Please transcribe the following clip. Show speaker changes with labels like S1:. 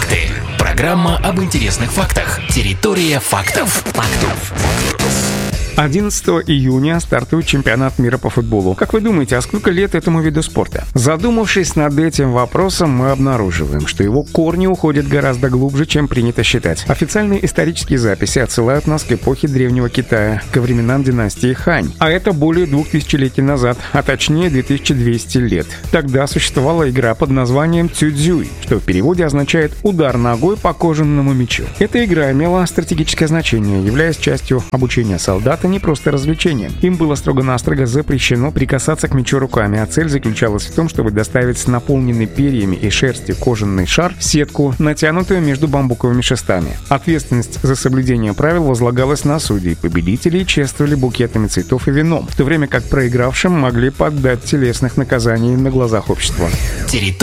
S1: Факты. Программа об интересных фактах. Территория фактов.
S2: 11 июня стартует чемпионат мира по футболу. Как вы думаете, а сколько лет этому виду спорта? Задумавшись над этим вопросом, мы обнаруживаем, что его корни уходят гораздо глубже, чем принято считать. Официальные исторические записи отсылают нас к эпохе Древнего Китая, ко временам династии Хань. А это более 2000 назад, а точнее 2200 лет. Тогда существовала игра под названием цюцзюй, что в переводе означает «удар ногой по кожаному мячу». Эта игра имела стратегическое значение, являясь частью обучения солдата, не просто развлечением. Им было строго-настрого запрещено прикасаться к мячу руками, а цель заключалась в том, чтобы доставить наполненный перьями и шерстью кожаный шар в сетку, натянутую между бамбуковыми шестами. Ответственность за соблюдение правил возлагалась на судей. Победителей чествовали букетами цветов и вином, в то время как проигравшим могли поддать телесных наказаний на глазах общества.